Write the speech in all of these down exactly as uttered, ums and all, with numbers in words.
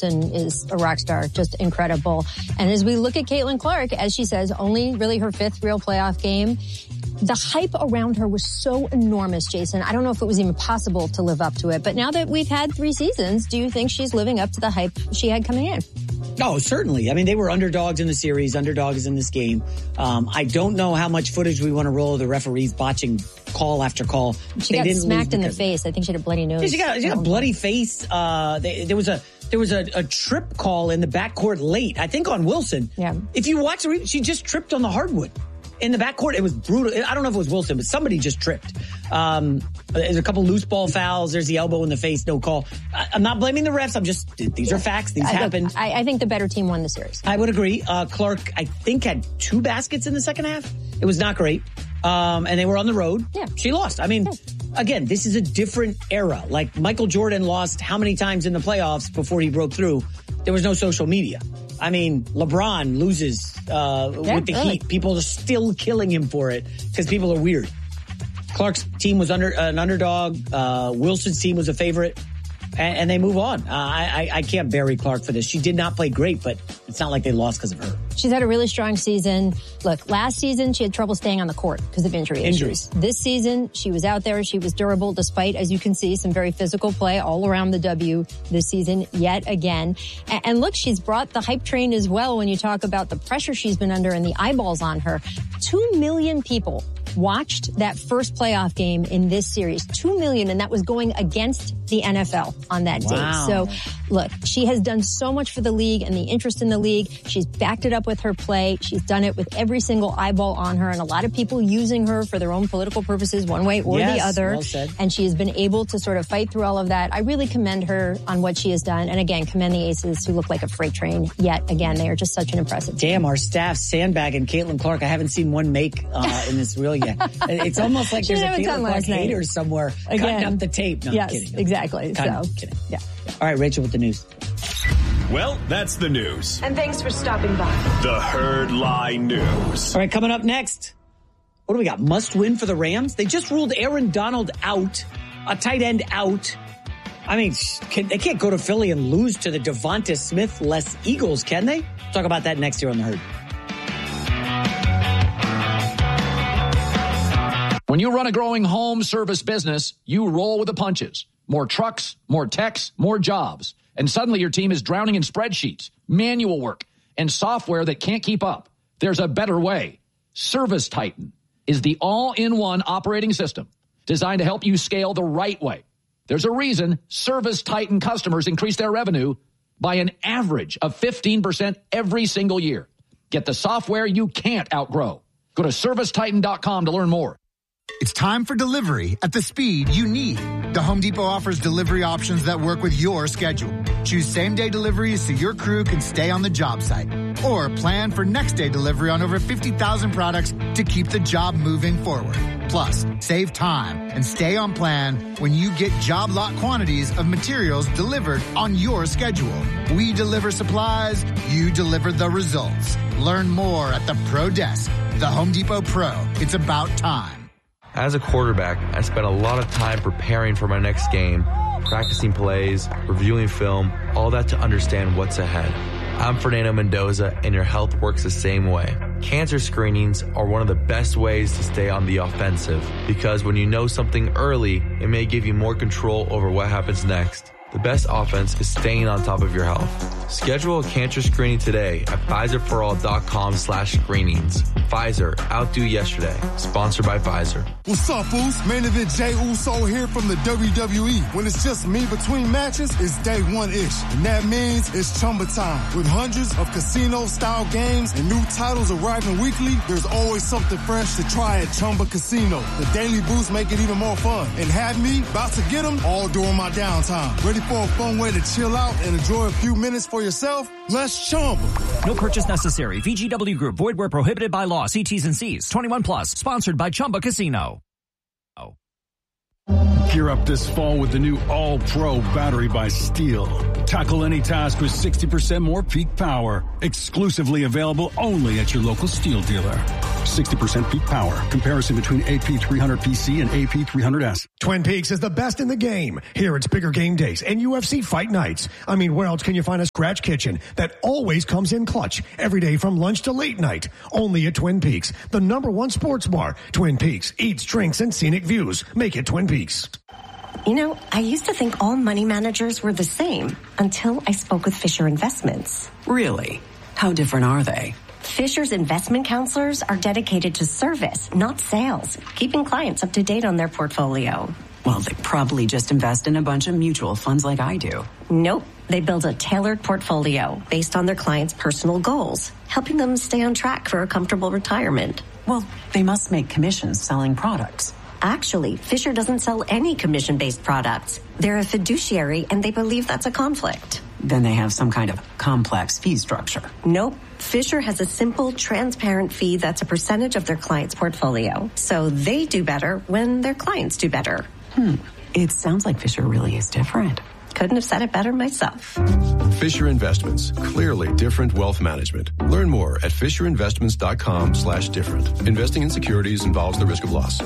Wilson is a rock star, just incredible. And as we look at Caitlin Clark, as she says, only really her fifth real playoff game. The hype around her was so enormous, Jason. I don't know if it was even possible to live up to it. But now that we've had three seasons, do you think she's living up to the hype she had coming in? No, certainly. I mean, they were underdogs in the series, underdogs in this game. Um, I don't know how much footage we want to roll of the referees botching call after call. She they got didn't smacked in the face. I think she had a bloody nose. Yeah, she got, she got a bloody face. Uh, they, there was a there was a, a trip call in the backcourt late, I think on Wilson. Yeah. If you watch the, she just tripped on the hardwood. In the backcourt, it was brutal. I don't know if it was Wilson, but somebody just tripped. Um, there's a couple loose ball fouls. There's the elbow in the face, no call. I, I'm not blaming the refs. I'm just, these are facts. These I, happened. I, I think the better team won the series. I would agree. Uh, Clark, I think, had two baskets in the second half. It was not great. Um, and they were on the road. Yeah. She lost. I mean, yeah. Again, this is a different era. Like Michael Jordan lost how many times in the playoffs before he broke through? There was no social media. I mean, LeBron loses uh, yeah, with the really. Heat. People are still killing him for it because people are weird. Clark's team was under an underdog. Uh, Wilson's team was a favorite. And, and they move on. Uh, I, I can't bury Clark for this. She did not play great, but it's not like they lost because of her. She's had a really strong season. Look, last season, she had trouble staying on the court because of injury Injuries. issues. This season, she was out there. She was durable despite, as you can see, some very physical play all around the W this season yet again. And, and look, she's brought the hype train as well when you talk about the pressure she's been under and the eyeballs on her. Two million people watched that first playoff game in this series. Two million, and that was going against the N F L on that Wow. day. So, look, she has done so much for the league and the interest in the league. She's backed it up with her play. She's done it with every single eyeball on her, and a lot of people using her for their own political purposes, one way or yes, the other. Well said. And she has been able to sort of fight through all of that. I really commend her on what she has done. And again, commend the Aces, who look like a freight train. Yet again, they are just such an impressive team. Damn, our staff sandbagging Caitlin Clark. I haven't seen one make uh, in this reel yet. It's almost like She there's a didn't have a ton Caitlin Clark last night. hater somewhere Again. cutting up the tape. No, yes, I'm kidding. exactly. Kind so, of kidding. yeah. All right, Rachel with the news. Well, that's the news. And thanks for stopping by. The Herd Lie News. All right, coming up next. What do we got? Must win for the Rams? They just ruled Aaron Donald out, a tight end out. I mean, can, they can't go to Philly and lose to the Devonta Smith-less Eagles, can they? Talk about that next year on The Herd. When you run a growing home service business, you roll with the punches. More trucks, more techs, more jobs. And suddenly your team is drowning in spreadsheets, manual work, and software that can't keep up. There's a better way. Service Titan is the all-in-one operating system designed to help you scale the right way. There's a reason Service Titan customers increase their revenue by an average of fifteen percent every single year. Get the software you can't outgrow. Go to service titan dot com to learn more. It's time for delivery at the speed you need. The Home Depot offers delivery options that work with your schedule. Choose same-day deliveries so your crew can stay on the job site. Or plan for next-day delivery on over fifty thousand products to keep the job moving forward. Plus, save time and stay on plan when you get job lot quantities of materials delivered on your schedule. We deliver supplies, you deliver the results. Learn more at the Pro Desk. The Home Depot Pro. It's about time. As a quarterback, I spent a lot of time preparing for my next game, practicing plays, reviewing film, all that to understand what's ahead. I'm Fernando Mendoza, and your health works the same way. Cancer screenings are one of the best ways to stay on the offensive, because when you know something early, it may give you more control over what happens next. The best offense is staying on top of your health. Schedule a cancer screening today at Pfizer for all dot com slash screenings. Pfizer, outdo yesterday. Sponsored by Pfizer. What's up, fools? Main event Jey Uso here from the W W E. When it's just me between matches, it's day one-ish. And that means it's Chumba time. With hundreds of casino-style games and new titles arriving weekly, there's always something fresh to try at Chumba Casino. The daily boosts make it even more fun. And have me about to get them all during my downtime. Ready for a fun way to chill out and enjoy a few minutes for yourself? Let's Chumba. No purchase necessary. V G W Group. Void where prohibited by law. See T's and C's. twenty-one plus. Sponsored by Chumba Casino. Oh. Gear up this fall with the new All-Pro battery by Steel. Tackle any task with sixty percent more peak power. Exclusively available only at your local Steel dealer. sixty percent peak power. Comparison between A P three hundred P C and A P three hundred S. Twin Peaks is the best in the game. Here it's bigger game days and U F C fight nights. I mean, where else can you find a scratch kitchen that always comes in clutch every day from lunch to late night? Only at Twin Peaks, the number one sports bar. Twin Peaks eats, drinks, and scenic views. Make it Twin Peaks. You know, I used to think all money managers were the same until I spoke with Fisher Investments. Really? How different are they? Fisher's investment counselors are dedicated to service, not sales, keeping clients up to date on their portfolio. Well, they probably just invest in a bunch of mutual funds like I do. Nope. They build a tailored portfolio based on their clients' personal goals, helping them stay on track for a comfortable retirement. Well, they must make commissions selling products. Actually, Fisher doesn't sell any commission-based products. They're a fiduciary, and they believe that's a conflict. Then they have some kind of complex fee structure. Nope. Fisher has a simple, transparent fee that's a percentage of their client's portfolio. So they do better when their clients do better. Hmm. It sounds like Fisher really is different. Couldn't have said it better myself. Fisher Investments. Clearly different wealth management. Learn more at fisherinvestments.com slash different. Investing in securities involves the risk of loss.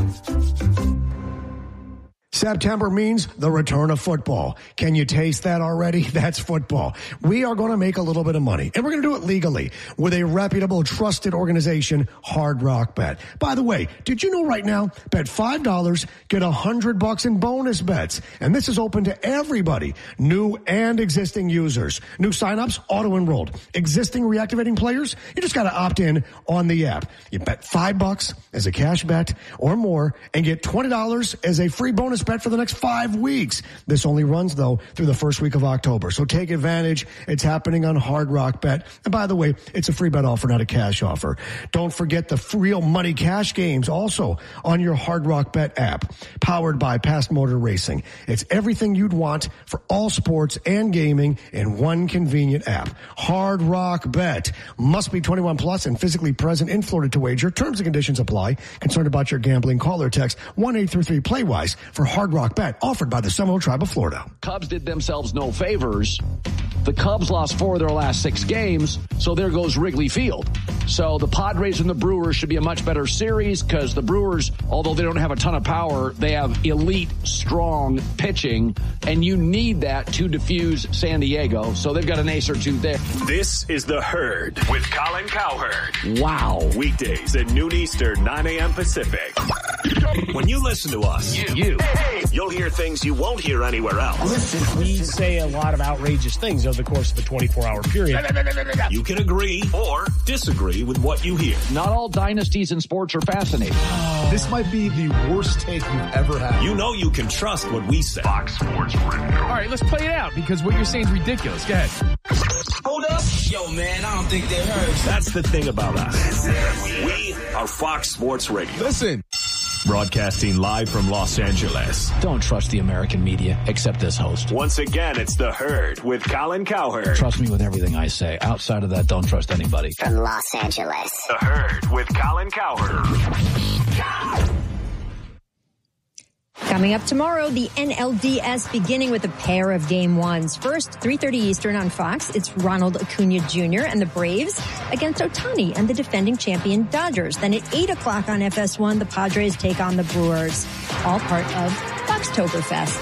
September means the return of football. Can you taste that already? That's football. We are going to make a little bit of money, and we're going to do it legally with a reputable, trusted organization, Hard Rock Bet. By the way, did you know right now, bet five dollars, get one hundred bucks in bonus bets. And this is open to everybody, new and existing users. New signups, auto-enrolled. Existing reactivating players, you just got to opt in on the app. You bet five bucks as a cash bet or more and get twenty dollars as a free bonus bet for the next five weeks. This only runs, though, through the first week of October. So take advantage. It's happening on Hard Rock Bet. And by the way, it's a free bet offer, not a cash offer. Don't forget the real money cash games also on your Hard Rock Bet app, powered by Past Motor Racing. It's everything you'd want for all sports and gaming in one convenient app. Hard Rock Bet. Must be twenty-one plus and physically present in Florida to wager. Terms and conditions apply. Concerned about your gambling? Call or text one eight three three play wise for Hard Rock Bet, offered by the Seminole Tribe of Florida. Cubs did themselves no favors. The Cubs lost four of their last six games, so there goes Wrigley Field. So the Padres and the Brewers should be a much better series because the Brewers, although they don't have a ton of power, they have elite, strong pitching, and you need that to defuse San Diego. So they've got an ace or two there. This is The Herd with Colin Cowherd. Wow. Weekdays at noon Eastern, nine a.m. Pacific. When you listen to us, you, you. you'll hear things you won't hear anywhere else. Listen, we say a lot of outrageous things over the course of a twenty-four hour period. You can agree or disagree with what you hear. Not all dynasties in sports are fascinating. Oh, this might be the worst take you've ever had. You know you can trust what we say. Fox Sports Radio. All right, let's play it out because what you're saying is ridiculous. Go ahead. Hold up. Yo, man, I don't think they heard. That's the thing about us. We are Fox Sports Radio. Listen. Broadcasting live from Los Angeles. Don't trust the American media, except this host. Once again, it's The Herd with Colin Cowherd. Trust me with everything I say. Outside of that, don't trust anybody. From Los Angeles. The Herd with Colin Cowherd. Coming up tomorrow, the N L D S beginning with a pair of game ones. First, three thirty Eastern on Fox, it's Ronald Acuna Junior and the Braves against Ohtani and the defending champion Dodgers. Then at eight o'clock on F S one, the Padres take on the Brewers, all part of Foxtoberfest.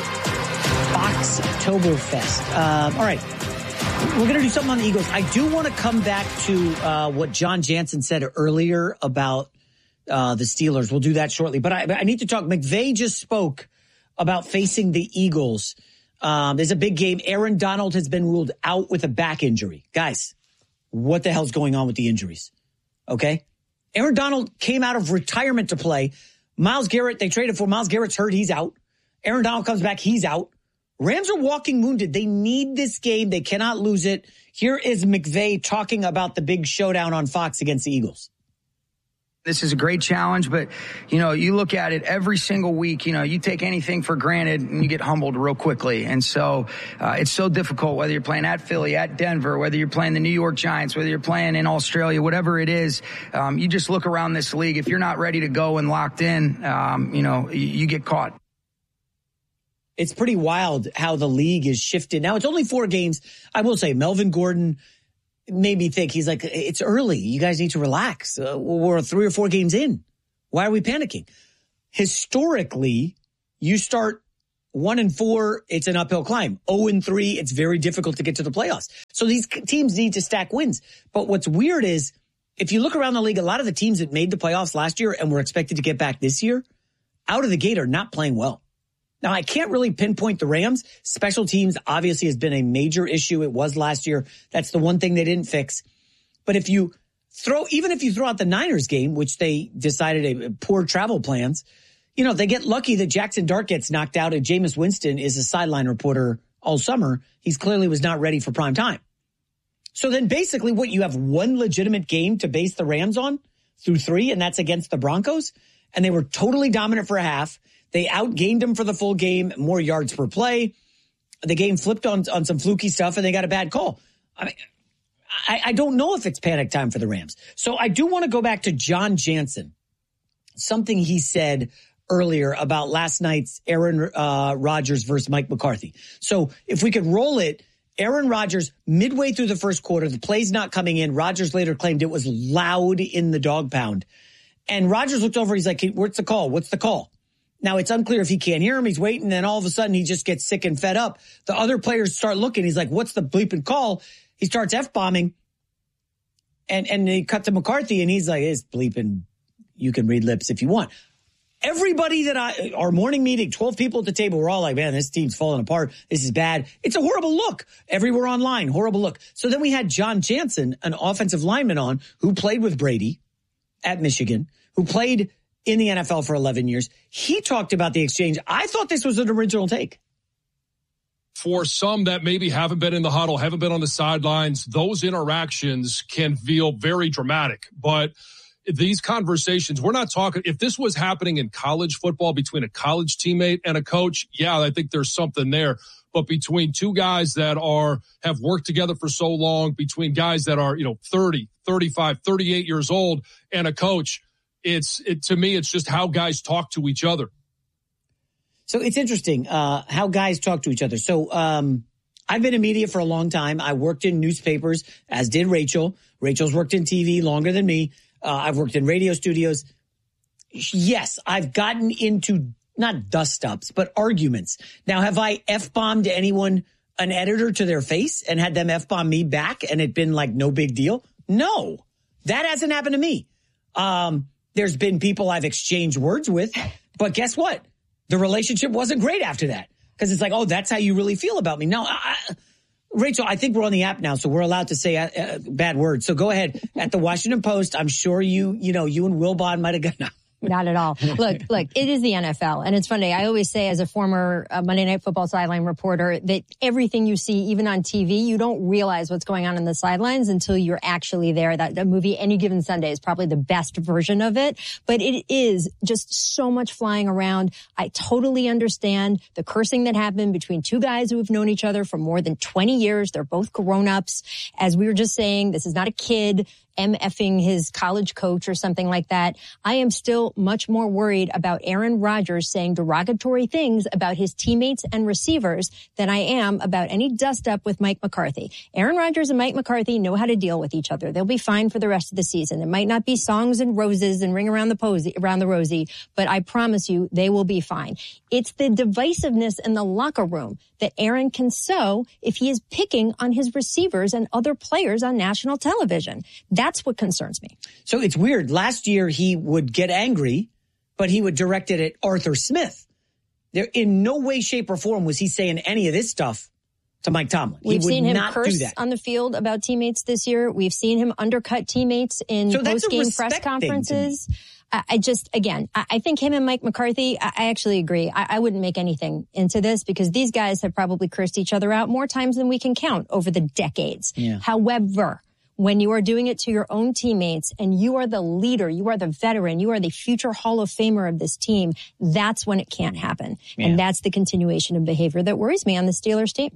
Foxtoberfest. Um, all right. We're going to do something on the Eagles. I do want to come back to uh, what John Jansen said earlier about Uh, the Steelers. We'll do that shortly. But I, I need to talk. McVay just spoke about facing the Eagles. Um, there's a big game. Aaron Donald has been ruled out with a back injury. Guys, what the hell's going on with the injuries? Okay? Aaron Donald came out of retirement to play. Myles Garrett, they traded for. Myles Garrett's hurt. He's out. Aaron Donald comes back. He's out. Rams are walking wounded. They need this game. They cannot lose it. Here is McVay talking about the big showdown on Fox against the Eagles. This is a great challenge, but, you know, you look at it every single week, you know, you take anything for granted and you get humbled real quickly. And so uh, it's so difficult, whether you're playing at Philly, at Denver, whether you're playing the New York Giants, whether you're playing in Australia, whatever it is, um, you just look around this league. If you're not ready to go and locked in, um, you know, you, you get caught. It's pretty wild how the league is shifted. Now, it's only four games. I will say Melvin Gordon made me think, he's like, it's early. You guys need to relax. Uh, we're three or four games in. Why are we panicking? Historically, you start one and four, it's an uphill climb. Oh and three, it's very difficult to get to the playoffs. So these teams need to stack wins. But what's weird is, if you look around the league, a lot of the teams that made the playoffs last year and were expected to get back this year, out of the gate are not playing well. Now, I can't really pinpoint the Rams. Special teams obviously has been a major issue. It was last year. That's the one thing they didn't fix. But if you throw, even if you throw out the Niners game, which they decided a poor travel plans, you know, they get lucky that Jackson Dart gets knocked out and Jameis Winston is a sideline reporter all summer. He's clearly was not ready for prime time. So then basically what, you have one legitimate game to base the Rams on through three, and that's against the Broncos. And they were totally dominant for a half. They outgained them for the full game, more yards per play. The game flipped on, on some fluky stuff, and they got a bad call. I mean, I, I don't know if it's panic time for the Rams. So I do want to go back to John Jansen, something he said earlier about last night's Aaron uh, Rodgers versus Mike McCarthy. So if we could roll it, Aaron Rodgers, midway through the first quarter, the play's not coming in. Rodgers later claimed it was loud in the dog pound. And Rodgers looked over, he's like, what's the call? What's the call? Now, it's unclear if he can't hear him. He's waiting, and then all of a sudden, he just gets sick and fed up. The other players start looking. He's like, what's the bleeping call? He starts F-bombing, and, and they cut to McCarthy, and he's like, it's bleeping. You can read lips if you want. Everybody that I, our morning meeting, twelve people at the table, we're all like, man, this team's falling apart. This is bad. It's a horrible look. Everywhere online, horrible look. So then we had John Jansen, an offensive lineman on, who played with Brady at Michigan, who played in the N F L for eleven years. He talked about the exchange. I thought this was an original take. For some that maybe haven't been in the huddle, haven't been on the sidelines, those interactions can feel very dramatic. But these conversations, we're not talking, if this was happening in college football between a college teammate and a coach, yeah, I think there's something there. But between two guys that are, have worked together for so long, between guys that are, you know, thirty, thirty-five, thirty-eight years old and a coach, it's, it, to me, it's just how guys talk to each other. So it's interesting, uh, how guys talk to each other. So, um, I've been in media for a long time. I worked in newspapers, as did Rachel. Rachel's worked in T V longer than me. Uh, I've worked in radio studios. Yes, I've gotten into not dust-ups, but arguments. Now, have I F-bombed anyone, an editor, to their face and had them F-bomb me back and it been like no big deal? No, that hasn't happened to me. Um, there's been people I've exchanged words with, but guess what? The relationship wasn't great after that because it's like, oh, that's how you really feel about me. No, I, Rachel, I think we're on the app now, so we're allowed to say uh, bad words. So go ahead. At the Washington Post, I'm sure you, you know, you and Wilbon might have gotten. Not at all. Look, look, it is the N F L. And it's funny. I always say, as a former uh, Monday Night Football sideline reporter, that everything you see, even on T V, you don't realize what's going on in the sidelines until you're actually there. That, that movie, Any Given Sunday, is probably the best version of it. But it is just so much flying around. I totally understand the cursing that happened between two guys who have known each other for more than twenty years. They're both grown-ups. As we were just saying, this is not a kid MFing his college coach or something like that. I am still much more worried about Aaron Rodgers saying derogatory things about his teammates and receivers than I am about any dust up with Mike McCarthy. Aaron Rodgers and Mike McCarthy know how to deal with each other. They'll be fine for the rest of the season. It might not be songs and roses and ring around the posy, around the rosy, but I promise you they will be fine. It's the divisiveness in the locker room that Aaron can sow if he is picking on his receivers and other players on national television. That's what concerns me. So it's weird. Last year he would get angry, but he would direct it at Arthur Smith. There, in no way, shape, or form was he saying any of this stuff to Mike Tomlin. We've he would seen him not curse do that. on the field about teammates this year. We've seen him undercut teammates in So that's a post-game respect press thing to me. conferences. I, I just, again, I, I think him and Mike McCarthy, I, I actually agree. I, I wouldn't make anything into this because these guys have probably cursed each other out more times than we can count over the decades. Yeah. However, when you are doing it to your own teammates and you are the leader, you are the veteran, you are the future Hall of Famer of this team, that's when it can't happen. Yeah. And that's the continuation of behavior that worries me on the Steelers team.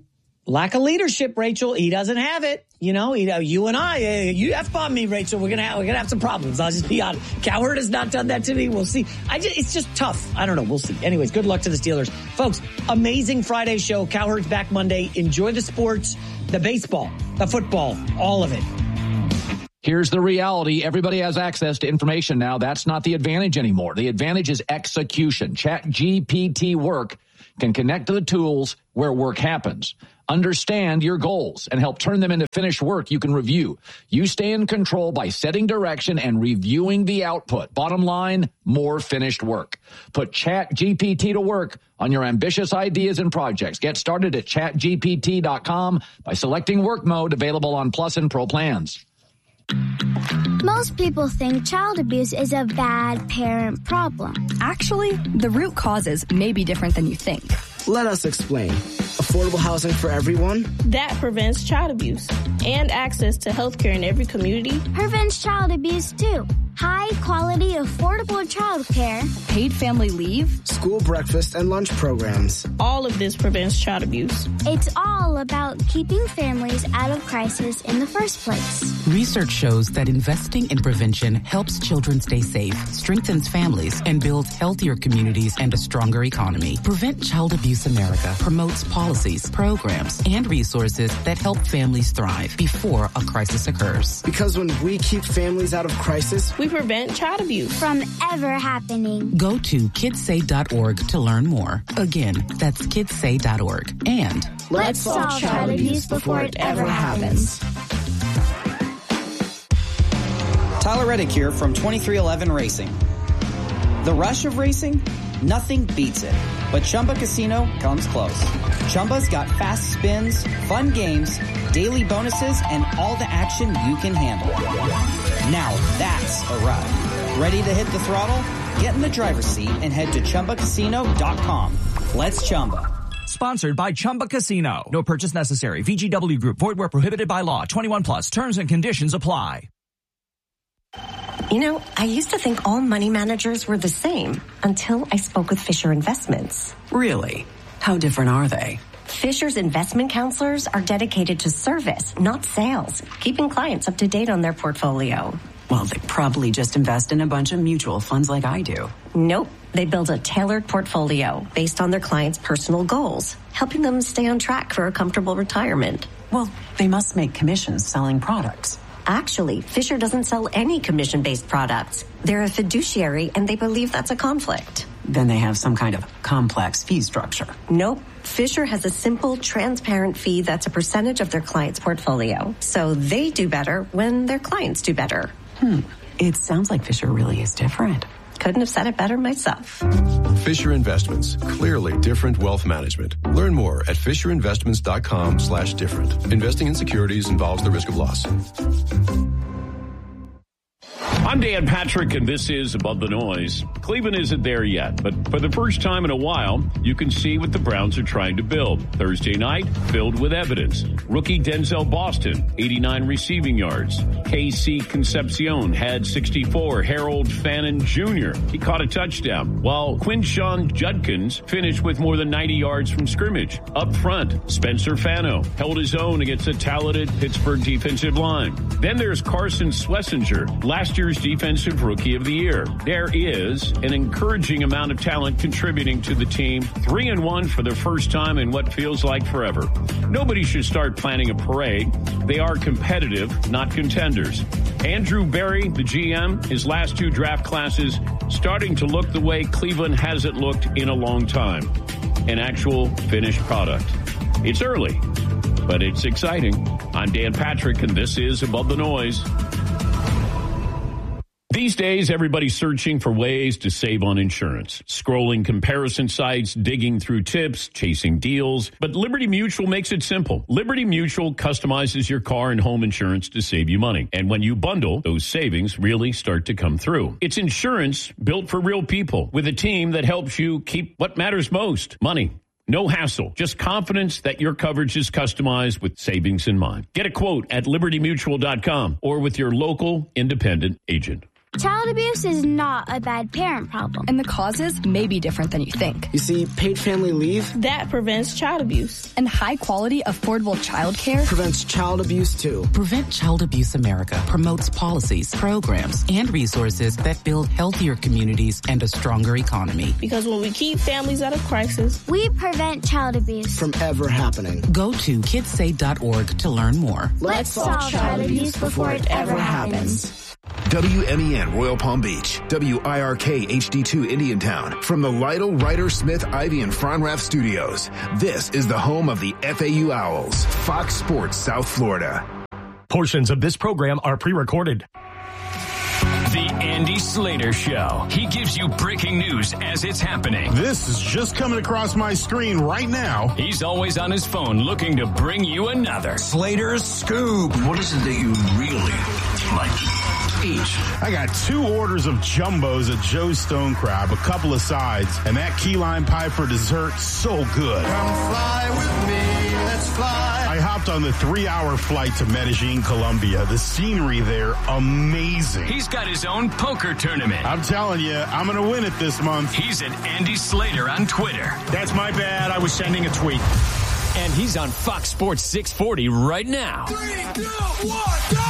Lack of leadership, Rachel. He doesn't have it. You know, you, know, you and I, uh, you F-bomb me, Rachel. We're going to have, we're gonna have some problems. I'll just be honest. Cowherd has not done that to me. We'll see. I just, it's just tough. I don't know. We'll see. Anyways, good luck to the Steelers. Folks, amazing Friday show. Cowherd's back Monday. Enjoy the sports, the baseball, the football, all of it. Here's the reality. Everybody has access to information now. That's not the advantage anymore. The advantage is execution. ChatGPT Work can connect to the tools where work happens. Understand your goals and help turn them into finished work you can review. You stay in control by setting direction and reviewing the output. Bottom line, more finished work. Put ChatGPT to work on your ambitious ideas and projects. Get started at chat G P T dot com by selecting work mode, available on Plus and Pro plans. Most people think child abuse is a bad parent problem. Actually, the root causes may be different than you think. Let us explain. Affordable housing for everyone. That prevents child abuse. And access to health care in every community. Prevents child abuse, too. High quality, affordable child care. Paid family leave. School breakfast and lunch programs. All of this prevents child abuse. It's all about keeping families out of crisis in the first place. Research shows that investing in prevention helps children stay safe, strengthens families, and builds healthier communities and a stronger economy. Prevent Child Abuse America promotes policies, programs, and resources that help families thrive before a crisis occurs. Because when we keep families out of crisis, we prevent child abuse from ever happening. Go to kids say dot org to learn more. Again, that's kids say dot org. And let's solve child abuse before it ever happens. Tyler Reddick here from twenty-three eleven Racing. The rush of racing? Nothing beats it. But Chumba Casino comes close. Chumba's got fast spins, fun games, daily bonuses, and all the action you can handle. Now that's a ride. Ready to hit the throttle? Get in the driver's seat and head to Chumba Casino dot com. Let's Chumba. Sponsored by Chumba Casino. No purchase necessary. V G W Group. Void where prohibited by law. twenty-one plus. Terms and conditions apply. You know, I used to think all money managers were the same until I spoke with Fisher Investments. Really? How different are they? Fisher's investment counselors are dedicated to service, not sales, keeping clients up to date on their portfolio. Well, they probably just invest in a bunch of mutual funds like I do. Nope. They build a tailored portfolio based on their clients' personal goals, helping them stay on track for a comfortable retirement. Well, they must make commissions selling products. Actually, Fisher doesn't sell any commission-based products. They're a fiduciary, and they believe that's a conflict. Then they have some kind of complex fee structure. Nope. Fisher has a simple, transparent fee that's a percentage of their client's portfolio. So they do better when their clients do better. Hmm. It sounds like Fisher really is different. Couldn't have said it better myself. Fisher Investments. Clearly different wealth management. Learn more at fisher investments dot com slash different. Investing in securities involves the risk of loss. I'm Dan Patrick, and this is Above the Noise. Cleveland isn't there yet, but for the first time in a while, you can see what the Browns are trying to build. Thursday night, filled with evidence. Rookie Denzel Boston, eighty-nine receiving yards. K C Concepcion had sixty-four. Harold Fannin Junior, he caught a touchdown, while Quinshon Judkins finished with more than ninety yards from scrimmage. Up front, Spencer Fano held his own against a talented Pittsburgh defensive line. Then there's Carson Schlesinger, last year's Defensive Rookie of the Year. There is an encouraging amount of talent contributing to the team. Three and one for the first time in what feels like forever. Nobody should start planning a parade. They are competitive, not contenders. Andrew Berry, the G M, his last two draft classes starting to look the way Cleveland hasn't looked in a long time. An actual finished product. It's early, but it's exciting. I'm Dan Patrick, and this is Above the Noise. These days, everybody's searching for ways to save on insurance. Scrolling comparison sites, digging through tips, chasing deals. But Liberty Mutual makes it simple. Liberty Mutual customizes your car and home insurance to save you money. And when you bundle, those savings really start to come through. It's insurance built for real people with a team that helps you keep what matters most, money. No hassle, just confidence that your coverage is customized with savings in mind. Get a quote at liberty mutual dot com or with your local independent agent. Child abuse is not a bad parent problem. And the causes may be different than you think. You see, paid family leave That prevents child abuse. And high-quality, affordable childcare prevents child abuse, too. Prevent Child Abuse America promotes policies, programs, and resources that build healthier communities and a stronger economy. Because when we keep families out of crisis, we prevent child abuse from ever happening. Go to kids say dot org to learn more. Let's solve child abuse before it ever happens. W M E N Royal Palm Beach, W I R K H D two Indiantown. From the Lytle, Ryder, Smith, Ivy, and Fronrath studios, this is the home of the F A U Owls, Fox Sports South Florida. Portions of this program are pre-recorded. The Andy Slater Show. He gives you breaking news as it's happening. This is just coming across my screen right now. He's always on his phone looking to bring you another Slater's Scoop. What is it that you really like? Each. I got two orders of jumbos at Joe's Stone Crab, a couple of sides, and that key lime pie for dessert, so good. Come fly with me, let's fly. I hopped on the three-hour flight to Medellin, Colombia. The scenery there, amazing. He's got his own poker tournament. I'm telling you, I'm going to win it this month. He's at Andy Slater on Twitter. That's my bad. I was sending a tweet. And he's on Fox Sports six forty right now. Three, two, one, go!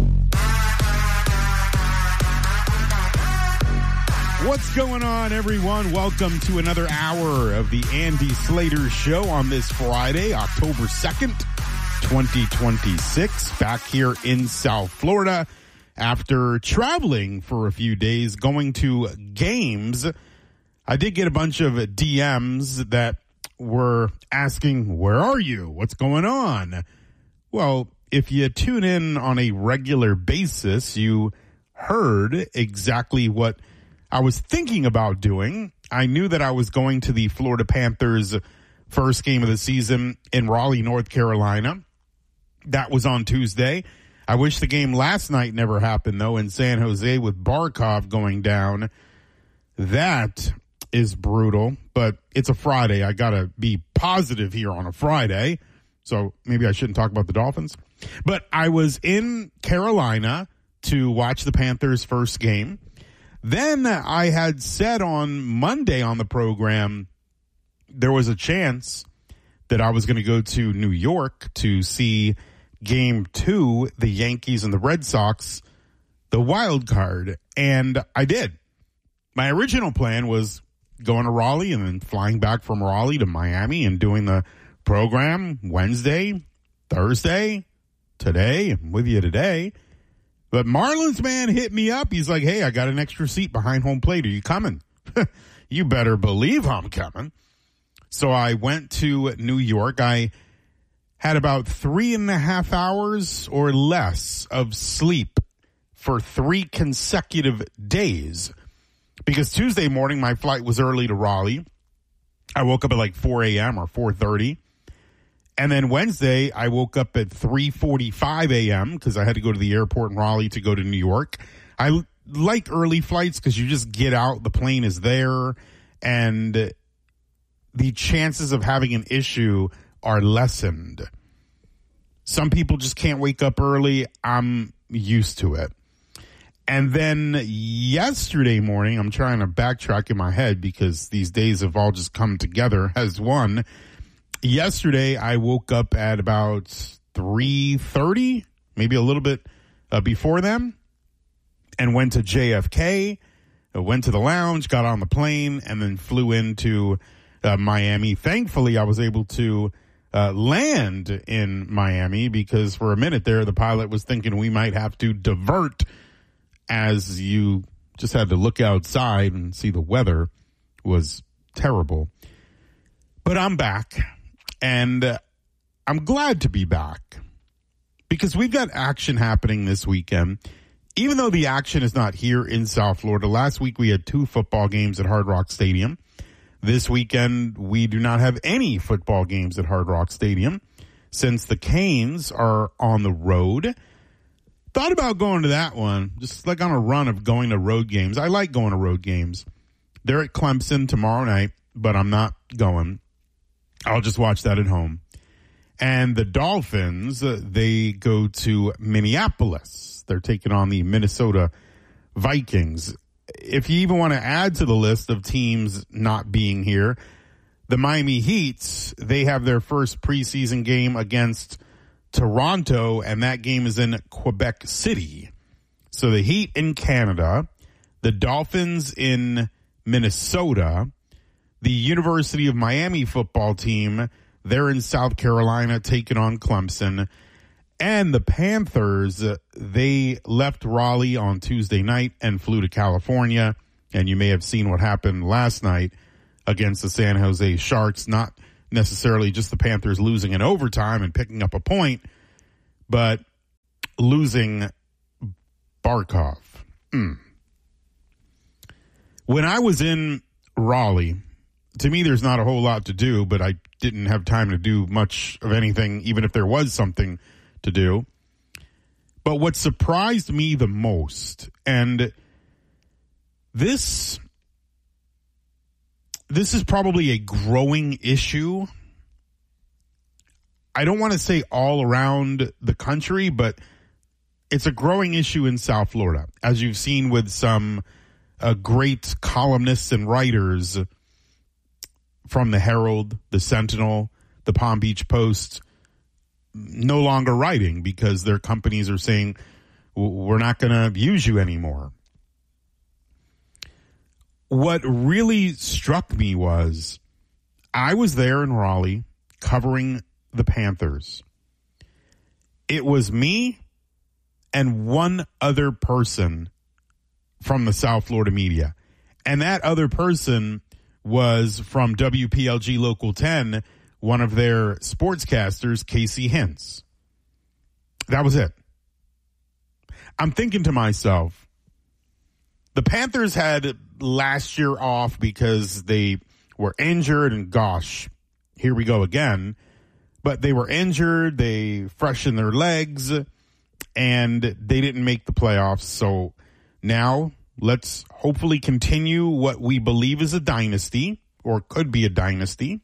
What's going on, everyone? Welcome to another hour of the Andy Slater Show on this Friday, October second, twenty twenty-six. Back here in South Florida after traveling for a few days, going to games. I did get a bunch of D Ms that were asking, where are you? What's going on? Well, if you tune in on a regular basis, you heard exactly what I was thinking about doing. I knew that I was going to the Florida Panthers' first game of the season in Raleigh, North Carolina. That was on Tuesday. I wish the game last night never happened, though, in San Jose with Barkov going down. That is brutal, but it's a Friday. I got to be positive here on a Friday, so maybe I shouldn't talk about the Dolphins. But I was in Carolina to watch the Panthers' first game. Then I had said on Monday on the program there was a chance that I was going to go to New York to see game two, the Yankees and the Red Sox, the wild card. And I did. My original plan was going to Raleigh and then flying back from Raleigh to Miami and doing the program Wednesday, Thursday, today. I'm with you today. But Marlins man hit me up. He's like, hey, I got an extra seat behind home plate. Are you coming? You better believe I'm coming. So I went to New York. I had about three and a half hours or less of sleep for three consecutive days. Because Tuesday morning, my flight was early to Raleigh. I woke up at like four a.m. or four thirty. And then Wednesday, I woke up at three forty-five a.m. because I had to go to the airport in Raleigh to go to New York. I l- like early flights because you just get out, the plane is there, and the chances of having an issue are lessened. Some people just can't wake up early. I'm used to it. And then yesterday morning, I'm trying to backtrack in my head because these days have all just come together as one. Yesterday, I woke up at about three thirty, maybe a little bit uh, before then, and went to J F K, uh, went to the lounge, got on the plane, and then flew into uh, Miami. Thankfully, I was able to uh, land in Miami because for a minute there, the pilot was thinking we might have to divert as you just had to look outside and see the weather was terrible. But I'm back. And uh, I'm glad to be back because we've got action happening this weekend. Even though the action is not here in South Florida, last week we had two football games at Hard Rock Stadium. This weekend we do not have any football games at Hard Rock Stadium since the Canes are on the road. Thought about going to that one, just like on a run of going to road games. I like going to road games. They're at Clemson tomorrow night, but I'm not going. I'll just watch that at home. And the Dolphins, uh, they go to Minneapolis. They're taking on the Minnesota Vikings. If you even want to add to the list of teams not being here, the Miami Heat, they have their first preseason game against Toronto, and that game is in Quebec City. So the Heat in Canada, the Dolphins in Minnesota, the University of Miami football team, they're in South Carolina taking on Clemson. And the Panthers, they left Raleigh on Tuesday night and flew to California. And you may have seen what happened last night against the San Jose Sharks. Not necessarily just the Panthers losing in overtime and picking up a point, but losing Barkov. Mm. When I was in Raleigh, to me, there's not a whole lot to do, but I didn't have time to do much of anything, even if there was something to do. But what surprised me the most, and this this is probably a growing issue. I don't want to say all around the country, but it's a growing issue in South Florida, as you've seen with some uh, great columnists and writers from the Herald, the Sentinel, the Palm Beach Post, no longer writing because their companies are saying, we're not going to use you anymore. What really struck me was I was there in Raleigh covering the Panthers. It was me and one other person from the South Florida media. And that other person was from W P L G Local ten, one of their sportscasters, Casey Hintz. That was it. I'm thinking to myself, the Panthers had last year off because they were injured, and gosh, here we go again. But they were injured, they freshened their legs, and they didn't make the playoffs. So now let's hopefully continue what we believe is a dynasty, or could be a dynasty.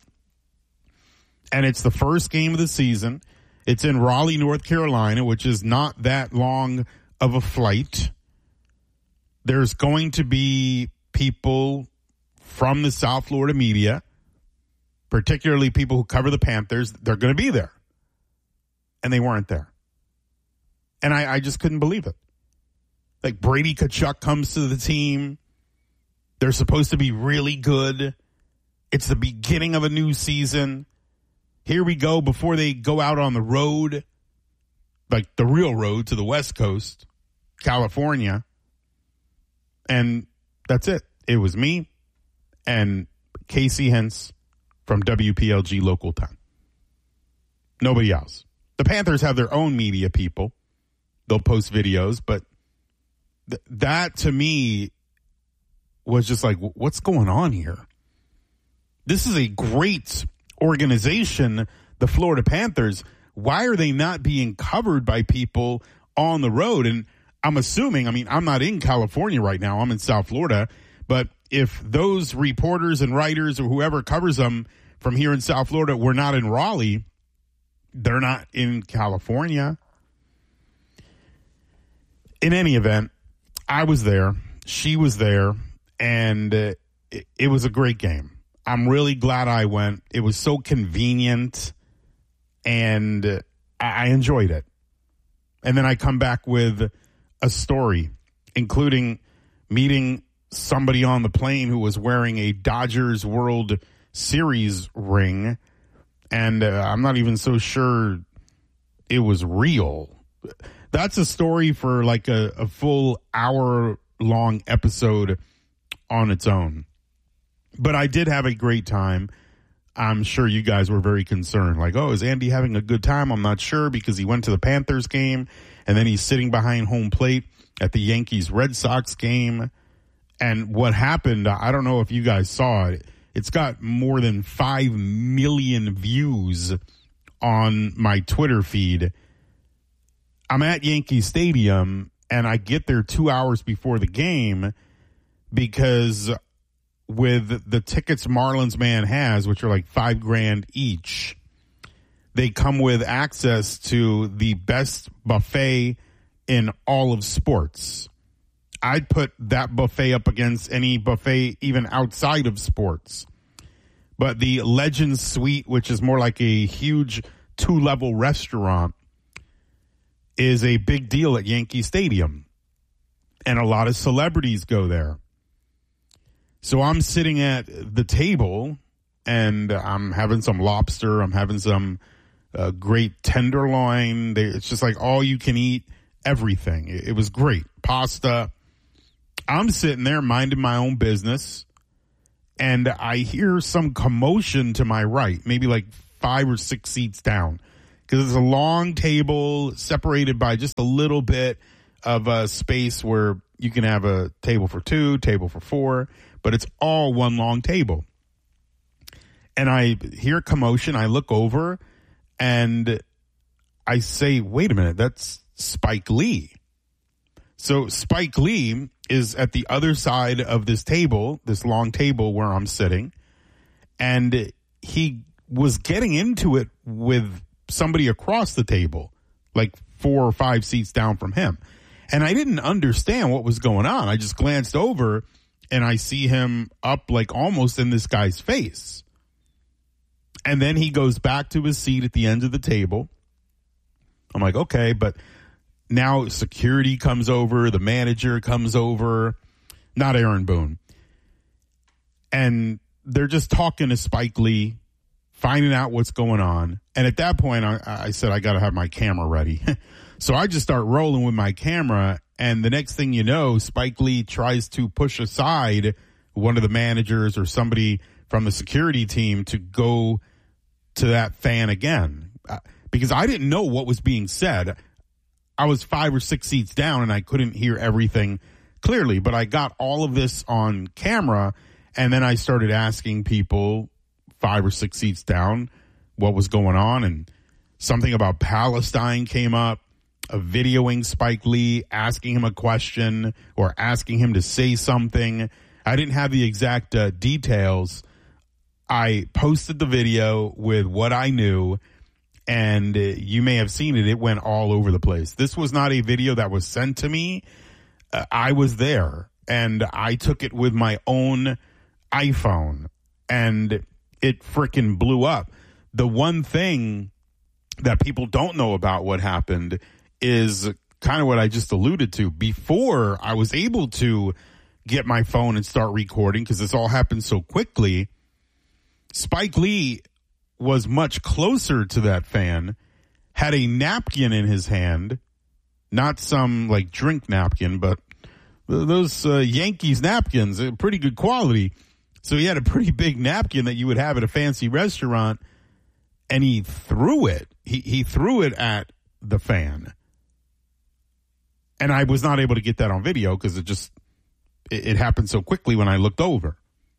And it's the first game of the season. It's in Raleigh, North Carolina, which is not that long of a flight. There's going to be people from the South Florida media, particularly people who cover the Panthers. They're going to be there. And they weren't there. And I, I just couldn't believe it. Like, Brady Tkachuk comes to the team. They're supposed to be really good. It's the beginning of a new season. Here we go before they go out on the road, like the real road to the West Coast, California. And that's it. It was me and Casey Hintz from W P L G Local ten. Nobody else. The Panthers have their own media people. They'll post videos, but th- that to me was just like, what's going on here? This is a great organization, the Florida Panthers. Why are they not being covered by people on the road? And I'm assuming, I mean, I'm not in California right now. I'm in South Florida. But if those reporters and writers or whoever covers them from here in South Florida were not in Raleigh, they're not in California. In any event, I was there. She was there. And uh, it, it was a great game. I'm really glad I went. It was so convenient, and uh, I enjoyed it. And then I come back with a story, including meeting somebody on the plane who was wearing a Dodgers World Series ring, and uh, I'm not even so sure it was real. That's a story for like a, a full hour-long episode on its own. But I did have a great time. I'm sure you guys were very concerned. Like, oh, is Andy having a good time? I'm not sure, because he went to the Panthers game, and then he's sitting behind home plate at the Yankees-Red Sox game. And what happened, I don't know if you guys saw it. It's got more than five million views on my Twitter feed. I'm at Yankee Stadium, and I get there two hours before the game because with the tickets Marlins Man has, which are like five grand each, they come with access to the best buffet in all of sports. I'd put that buffet up against any buffet even outside of sports. But the Legends Suite, which is more like a huge two-level restaurant, is a big deal at Yankee Stadium. And a lot of celebrities go there. So I'm sitting at the table, and I'm having some lobster. I'm having some uh, great tenderloin. They, it's just like all you can eat, everything. It, it was great. Pasta. I'm sitting there minding my own business, and I hear some commotion to my right, maybe like five or six seats down, because it's a long table separated by just a little bit of a space where you can have a table for two, table for four, but it's all one long table. And I hear commotion. I look over and I say, wait a minute, that's Spike Lee. So Spike Lee is at the other side of this table, this long table where I'm sitting, and he was getting into it with somebody across the table, like four or five seats down from him. And I didn't understand what was going on. I just glanced over and I see him up like almost in this guy's face. And then he goes back to his seat at the end of the table. I'm like, okay, but now security comes over, the manager comes over, not Aaron Boone. And they're just talking to Spike Lee, finding out what's going on. And at that point, I, I said, I got to have my camera ready. So I just start rolling with my camera. And the next thing you know, Spike Lee tries to push aside one of the managers or somebody from the security team to go to that fan again. Uh, because I didn't know what was being said. I was five or six seats down and I couldn't hear everything clearly, but I got all of this on camera. And then I started asking people five or six seats down what was going on. And something about Palestine came up, uh, videoing Spike Lee, asking him a question or asking him to say something. I didn't have the exact uh, details. I posted the video with what I knew, and uh, you may have seen it. It went all over the place. This was not a video that was sent to me. Uh, I was there, and I took it with my own iPhone, and it freaking blew up. The one thing that people don't know about what happened is kind of what I just alluded to. Before I was able to get my phone and start recording, because this all happened so quickly, Spike Lee was much closer to that fan, had a napkin in his hand, not some like drink napkin, but those uh, Yankees napkins, uh, pretty good quality. So he had a pretty big napkin that you would have at a fancy restaurant, and he threw it. He he threw it at the fan. And I was not able to get that on video because it just, it, it happened so quickly when I looked over.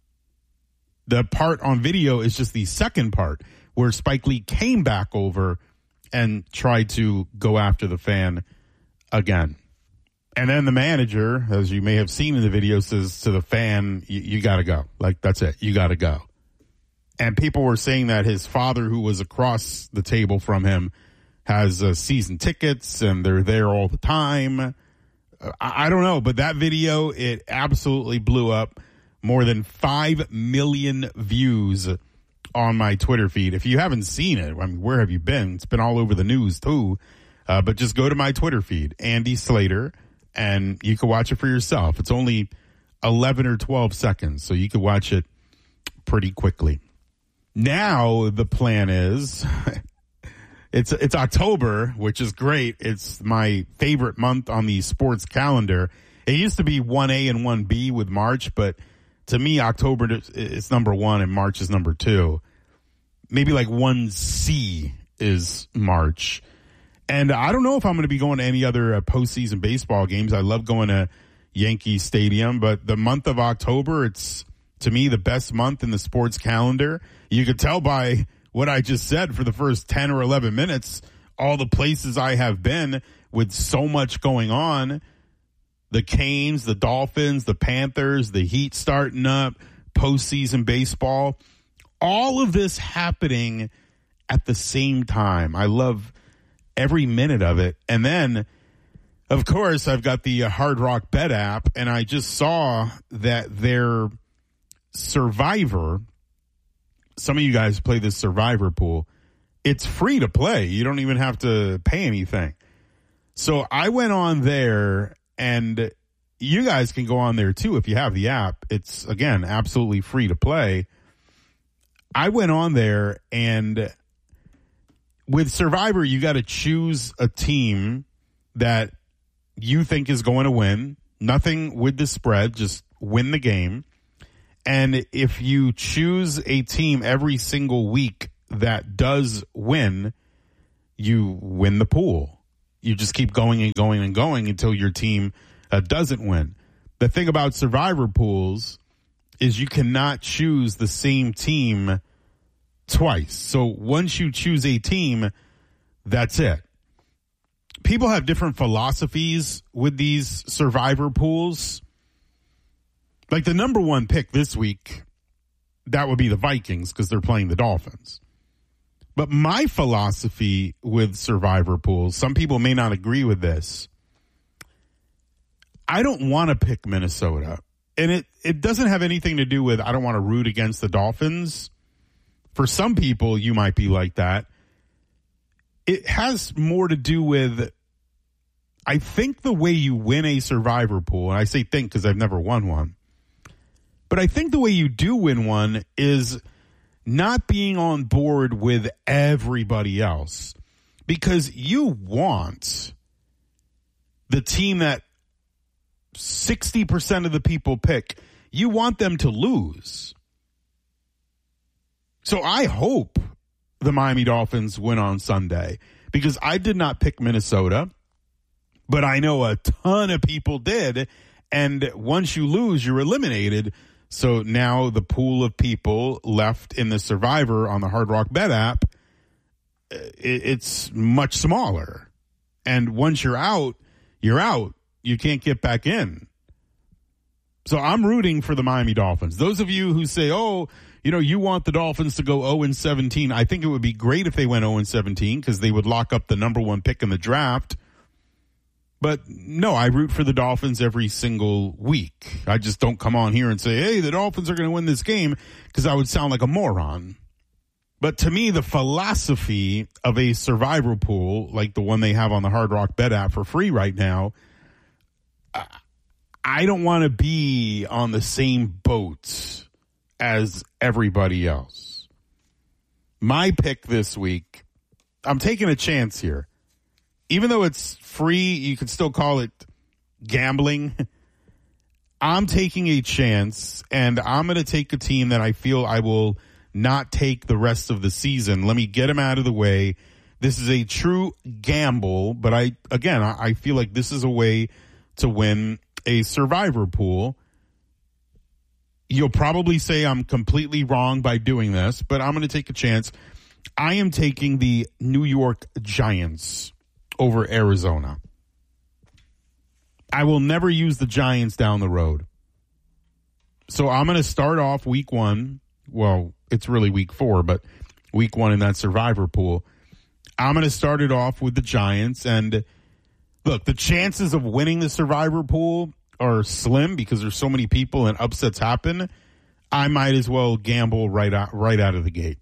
The part on video is just the second part where Spike Lee came back over and tried to go after the fan again. And then the manager, as you may have seen in the video, says to the fan, you got to go. Like, that's it. You got to go. And people were saying that his father, who was across the table from him, has uh, season tickets and they're there all the time. Uh, I, I don't know, but that video, it absolutely blew up. More than five million views on my Twitter feed. If you haven't seen it, I mean, where have you been? It's been all over the news too. Uh, but just go to my Twitter feed, Andy Slater, and you can watch it for yourself. It's only eleven or twelve seconds, so you can watch it pretty quickly. Now the plan is it's it's October, which is great. It's my favorite month on the sports calendar. It used to be one A and one B with March, but to me, October is number one and March is number two. Maybe like one C is March. And I don't know if I'm going to be going to any other uh, postseason baseball games. I love going to Yankee Stadium, but the month of October, it's, to me, the best month in the sports calendar. You could tell by what I just said for the first ten or eleven minutes, all the places I have been with so much going on. The Canes, the Dolphins, the Panthers, the Heat starting up, postseason baseball, all of this happening at the same time. I love every minute of it. And then Of course, I've got the uh, Hard Rock Bet app, and I just saw that their Survivor, some of you guys play this Survivor pool, it's free to play. You don't even have to pay anything. So I went on there, and you guys can go on there too if you have the app. It's, again, absolutely free to play. I went on there, and with Survivor, you got to choose a team that you think is going to win. Nothing with the spread, just win the game. And if you choose a team every single week that does win, you win the pool. You just keep going and going and going until your team uh, doesn't win. The thing about Survivor pools is you cannot choose the same team twice. So once you choose a team, that's it. People have different philosophies with these Survivor pools. Like the number one pick this week, that would be the Vikings because they're playing the Dolphins. But my philosophy with Survivor pools, some people may not agree with this. I don't want to pick Minnesota. And it, it doesn't have anything to do with I don't want to root against the Dolphins. For some people, you might be like that. It has more to do with, I think the way you win a Survivor pool, and I say think because I've never won one, but I think the way you do win one is not being on board with everybody else, because you want the team that sixty percent of the people pick, you want them to lose. So I hope the Miami Dolphins win on Sunday, because I did not pick Minnesota, but I know a ton of people did. And once you lose, you're eliminated. So now the pool of people left in the Survivor on the Hard Rock Bet app, it's much smaller. And once you're out, you're out. You can't get back in. So I'm rooting for the Miami Dolphins. Those of you who say, oh, you know, you want the Dolphins to go oh and seventeen. I think it would be great if they went oh and seventeen because they would lock up the number one pick in the draft. But no, I root for the Dolphins every single week. I just don't come on here and say, hey, the Dolphins are going to win this game, because I would sound like a moron. But to me, the philosophy of a Survivor pool, like the one they have on the Hard Rock Bet app for free right now, I don't want to be on the same boat as everybody else. My pick this week, I'm taking a chance here. Even though it's free, you can still call it gambling. I'm taking a chance, and I'm going to take a team that I feel I will not take the rest of the season. Let me get them out of the way. This is a true gamble, but I, again, I, I feel like this is a way to win a Survivor pool. You'll probably say I'm completely wrong by doing this, but I'm going to take a chance. I am taking the New York Giants over Arizona. I will never use the Giants down the road. So I'm going to start off week one. Well, it's really week four, but week one in that Survivor pool. I'm going to start it off with the Giants. And look, the chances of winning the Survivor pool are slim because there's so many people and upsets happen. I might as well gamble right out, right out of the gate.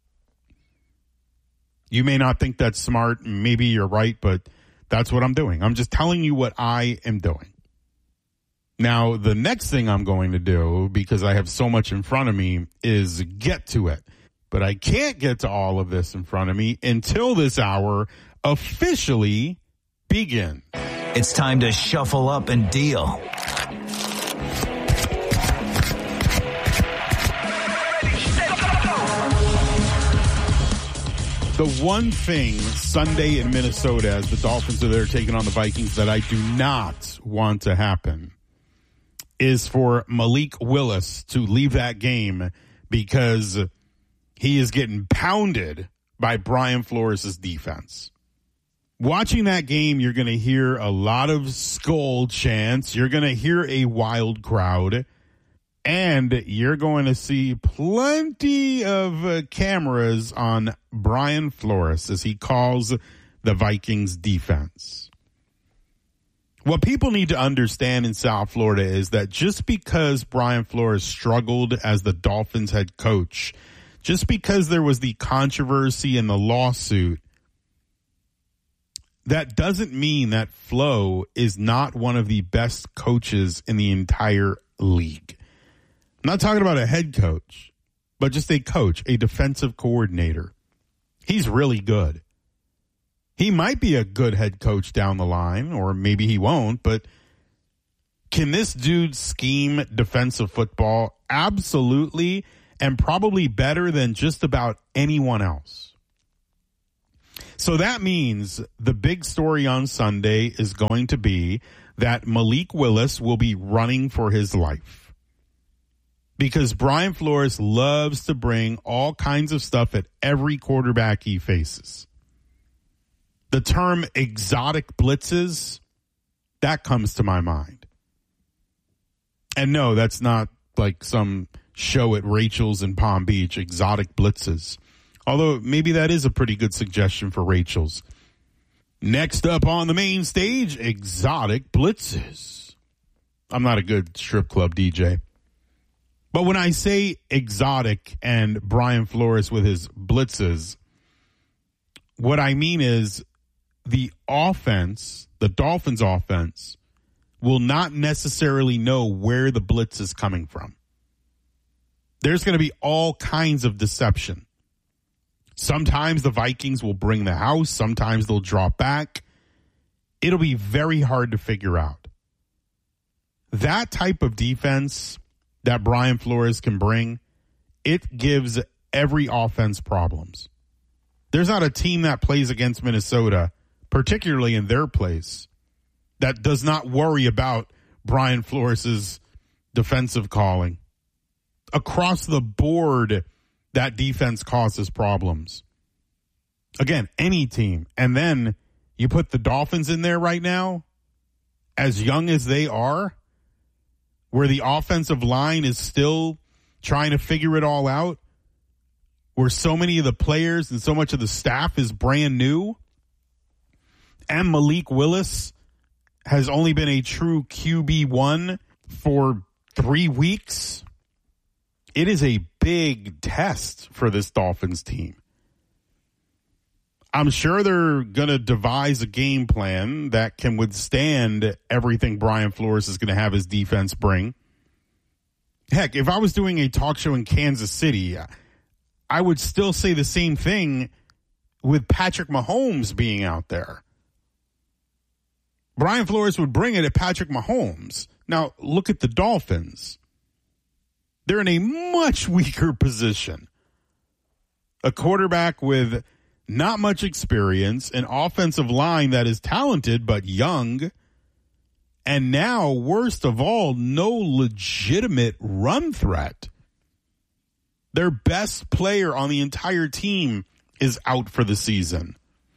You may not think that's smart. Maybe you're right, but that's what I'm doing. I'm just telling you what I am doing. Now, the next thing I'm going to do, because I have so much in front of me, is get to it. But I can't get to all of this in front of me until this hour officially begins. It's time to shuffle up and deal. The one thing Sunday in Minnesota, as the Dolphins are there taking on the Vikings, that I do not want to happen is for Malik Willis to leave that game because he is getting pounded by Brian Flores' defense. Watching that game, you're going to hear a lot of skull chants. You're going to hear a wild crowd. And you're going to see plenty of uh, cameras on Brian Flores as he calls the Vikings defense. What people need to understand in South Florida is that just because Brian Flores struggled as the Dolphins head coach, just because there was the controversy and the lawsuit, that doesn't mean that Flo is not one of the best coaches in the entire league. I'm not talking about a head coach, but just a coach, a defensive coordinator. He's really good. He might be a good head coach down the line, or maybe he won't, but can this dude scheme defensive football? Absolutely, and probably better than just about anyone else. So that means the big story on Sunday is going to be that Malik Willis will be running for his life. Because Brian Flores loves to bring all kinds of stuff at every quarterback he faces. The term exotic blitzes, that comes to my mind. And no, that's not like some show at Rachel's in Palm Beach, exotic blitzes. Although maybe that is a pretty good suggestion for Rachel's. Next up on the main stage, exotic blitzes. I'm not a good strip club D J. But when I say exotic and Brian Flores with his blitzes, what I mean is the offense, the Dolphins offense, will not necessarily know where the blitz is coming from. There's going to be all kinds of deception. Sometimes the Vikings will bring the house. Sometimes they'll drop back. It'll be very hard to figure out. That type of defense that Brian Flores can bring, it gives every offense problems. There's not a team that plays against Minnesota, particularly in their place, that does not worry about Brian Flores' defensive calling. Across the board, that defense causes problems. Again, any team. And then you put the Dolphins in there right now, as young as they are, where the offensive line is still trying to figure it all out, where so many of the players and so much of the staff is brand new, and Malik Willis has only been a true Q B one for three weeks. It is a big test for this Dolphins team. I'm sure they're going to devise a game plan that can withstand everything Brian Flores is going to have his defense bring. Heck, if I was doing a talk show in Kansas City, I would still say the same thing with Patrick Mahomes being out there. Brian Flores would bring it at Patrick Mahomes. Now, look at the Dolphins. They're in a much weaker position. A quarterback with not much experience, an offensive line that is talented but young, and now, worst of all, no legitimate run threat. Their best player on the entire team is out for the season.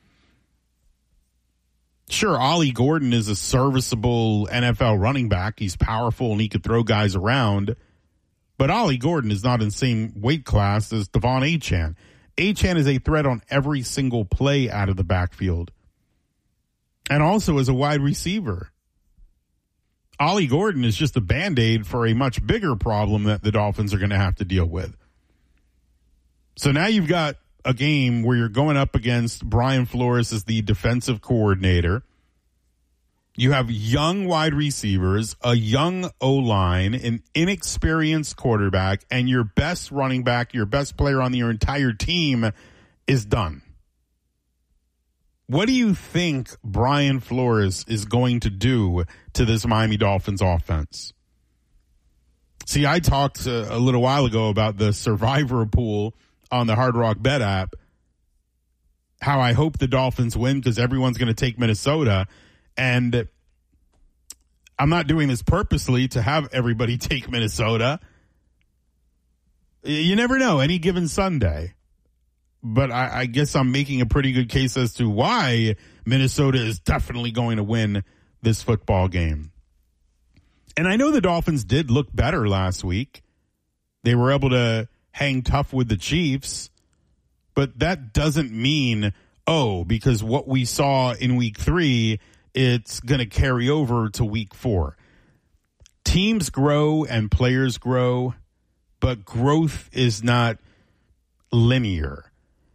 Sure, Ollie Gordon is a serviceable N F L running back. He's powerful and he could throw guys around. But Ollie Gordon is not in the same weight class as Devon Achane. Achane is a threat on every single play out of the backfield. And also as a wide receiver. Ollie Gordon is just a Band-Aid for a much bigger problem that the Dolphins are going to have to deal with. So now you've got a game where you're going up against Brian Flores as the defensive coordinator. You have young wide receivers, a young O-line, an inexperienced quarterback, and your best running back, your best player on your entire team is done. What do you think Brian Flores is going to do to this Miami Dolphins offense? See, I talked a, a little while ago about the survivor pool on the Hard Rock Bet app, how I hope the Dolphins win because everyone's going to take Minnesota. And I'm not doing this purposely to have everybody take Minnesota. You never know, any given Sunday. But I, I guess I'm making a pretty good case as to why Minnesota is definitely going to win this football game. And I know the Dolphins did look better last week. They were able to hang tough with the Chiefs. But that doesn't mean, oh, because what we saw in week three it's going to carry over to week four. Teams grow and players grow, but growth is not linear.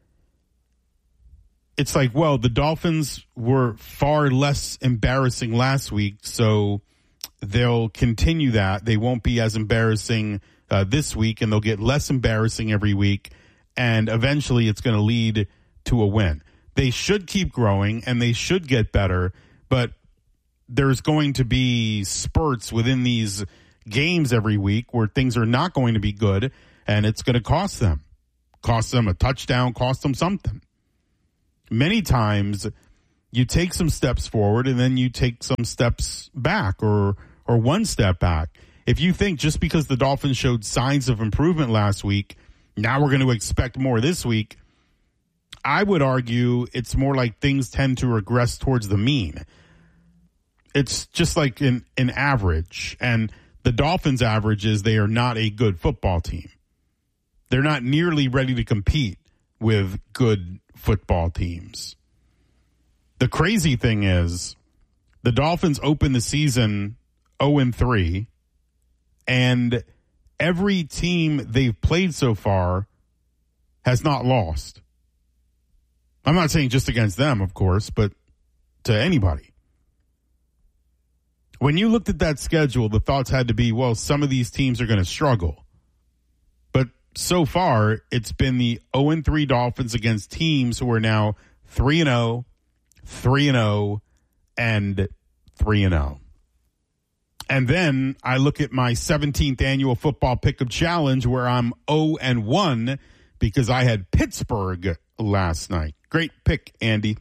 It's like, well, the Dolphins were far less embarrassing last week, so they'll continue that. They won't be as embarrassing uh, this week, and they'll get less embarrassing every week, and eventually it's going to lead to a win. They should keep growing, and they should get better, but there's going to be spurts within these games every week where things are not going to be good, and it's going to cost them. Cost them a touchdown, cost them something. Many times you take some steps forward and then you take some steps back or or one step back. If you think just because the Dolphins showed signs of improvement last week, now we're going to expect more this week, I would argue it's more like things tend to regress towards the mean. It's just like an, an average, and the Dolphins' average is they are not a good football team. They're not nearly ready to compete with good football teams. The crazy thing is the Dolphins opened the season oh and three, and every team they've played so far has not lost. I'm not saying just against them, of course, but to anybody. When you looked at that schedule, the thoughts had to be, well, some of these teams are going to struggle. But so far, it's been the oh and three Dolphins against teams who are now three and oh, three and oh, and three and oh. And then I look at my seventeenth annual football pickup challenge where I'm oh and one because I had Pittsburgh last night. Great pick, Andy.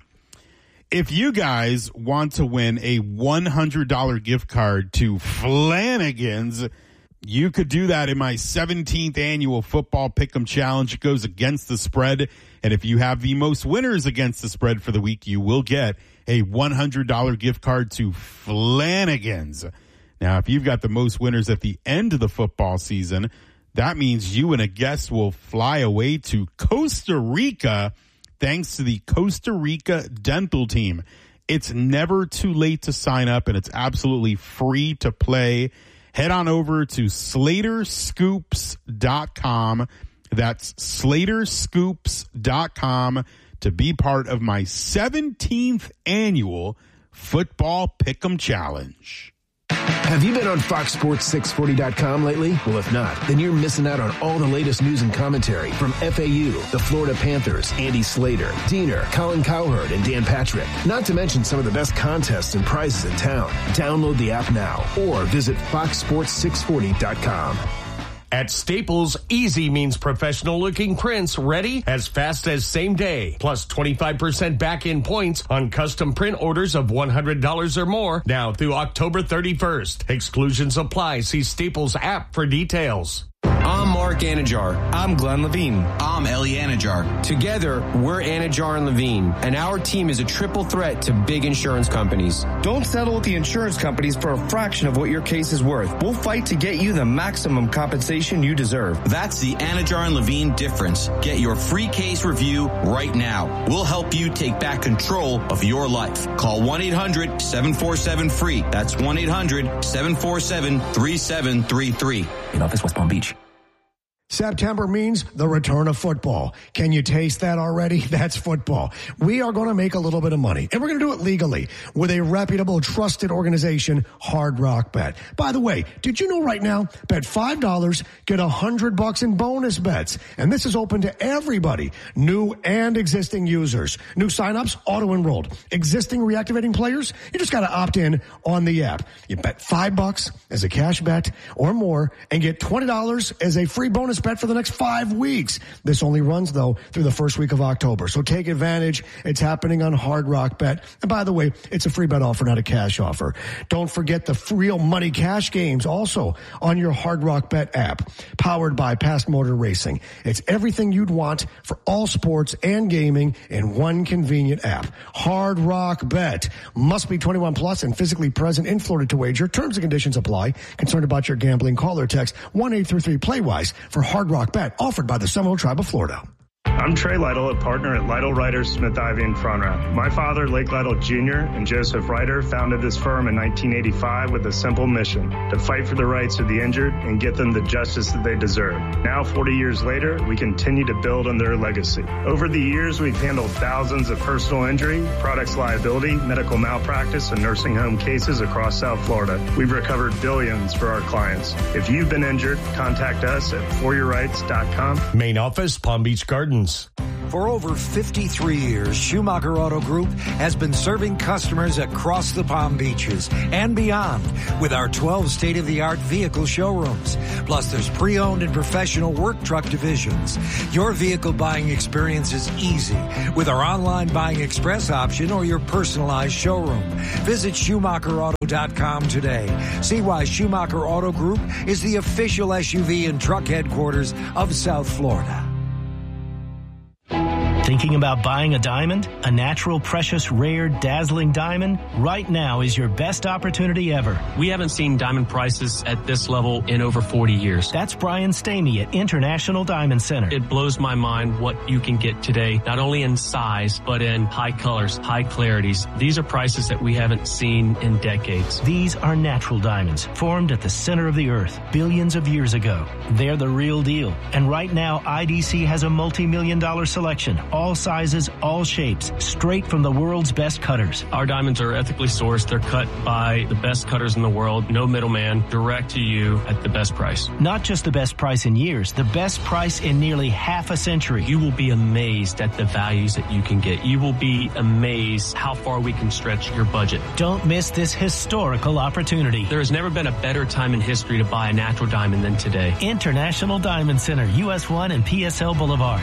If you guys want to win a one hundred dollars gift card to Flanagan's, you could do that in my seventeenth annual football pick'em challenge. It goes against the spread. And if you have the most winners against the spread for the week, you will get a one hundred dollars gift card to Flanagan's. Now, if you've got the most winners at the end of the football season, that means you and a guest will fly away to Costa Rica thanks to the Costa Rica dental team. It's never too late to sign up, and it's absolutely free to play. Head on over to Slater Scoops dot com. That's Slater Scoops dot com to be part of my seventeenth annual Football Pick'em Challenge. Have you been on Fox Sports six forty dot com lately? Well, if not, then you're missing out on all the latest news and commentary from F A U, the Florida Panthers, Andy Slater, Diener, Colin Cowherd, and Dan Patrick. Not to mention some of the best contests and prizes in town. Download the app now or visit Fox Sports six forty dot com. At Staples, easy means professional-looking prints ready as fast as same day. Plus twenty-five percent back-in points on custom print orders of one hundred dollars or more now through October thirty-first. Exclusions apply. See Staples app for details. I'm Mark Anajar. I'm Glenn Levine. I'm Ellie Anajar. Together, we're Anajar and Levine, and our team is a triple threat to big insurance companies. Don't settle with the insurance companies for a fraction of what your case is worth. We'll fight to get you the maximum compensation you deserve. That's the Anajar and Levine difference. Get your free case review right now. We'll help you take back control of your life. Call one eight hundred seven four seven free. That's one eight hundred seven four seven three seven three three. In office, West Palm Beach. September means the return of football. Can you taste that already? That's football. We are going to make a little bit of money, and we're going to do it legally with a reputable, trusted organization, Hard Rock Bet. By the way, did you know right now, bet five dollars, get one hundred bucks in bonus bets. And this is open to everybody, new and existing users. New signups, auto-enrolled. Existing reactivating players, you just got to opt in on the app. You bet five bucks as a cash bet or more and get twenty dollars as a free bonus bet for the next five weeks. This only runs, though, through the first week of October. So take advantage. It's happening on Hard Rock Bet. And by the way, it's a free bet offer, not a cash offer. Don't forget the real money cash games also on your Hard Rock Bet app, powered by Past Motor Racing. It's everything you'd want for all sports and gaming in one convenient app. Hard Rock Bet. Must be twenty-one plus and physically present in Florida to wager. Terms and conditions apply. Concerned about your gambling? Call or text one eight three three play wise for Hard Rock Bet, offered by the Seminole Tribe of Florida. I'm Trey Lytle, a partner at Lytle, Ryder, Smith, Ivy, and Fronrath. My father, Lake Lytle Junior, and Joseph Ryder founded this firm in nineteen eighty-five with a simple mission: to fight for the rights of the injured and get them the justice that they deserve. Now, forty years later, we continue to build on their legacy. Over the years, we've handled thousands of personal injury, products liability, medical malpractice, and nursing home cases across South Florida. We've recovered billions for our clients. If you've been injured, contact us at for your rights dot com. Main office, Palm Beach Gardens. For over fifty-three years, Schumacher Auto Group has been serving customers across the Palm Beaches and beyond with our twelve state-of-the-art vehicle showrooms. Plus, there's pre-owned and professional work truck divisions. Your vehicle buying experience is easy with our online buying express option or your personalized showroom. Visit Schumacher Auto dot com today. See why Schumacher Auto Group is the official S U V and truck headquarters of South Florida. Thinking about buying a diamond? A natural, precious, rare, dazzling diamond? Right now is your best opportunity ever. We haven't seen diamond prices at this level in over forty years. That's Brian Stamey at International Diamond Center. It blows my mind what you can get today, not only in size, but in high colors, high clarities. These are prices that we haven't seen in decades. These are natural diamonds, formed at the center of the earth billions of years ago. They're the real deal. And right now, I D C has a multi-million dollar selection. All sizes, all shapes, straight from the world's best cutters. Our diamonds are ethically sourced. They're cut by the best cutters in the world. No middleman, direct to you at the best price. Not just the best price in years, the best price in nearly half a century. You will be amazed at the values that you can get. You will be amazed how far we can stretch your budget. Don't miss this historical opportunity. There has never been a better time in history to buy a natural diamond than today. International Diamond Center, U S one and P S L Boulevard.